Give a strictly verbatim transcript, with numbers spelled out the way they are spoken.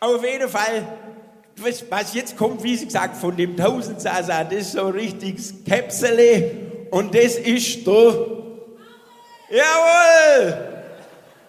auf jeden Fall, was, was jetzt kommt, wie sie gesagt, von dem Tausendsasa, das ist so ein richtiges Käpsele und das ist der... Jawohl!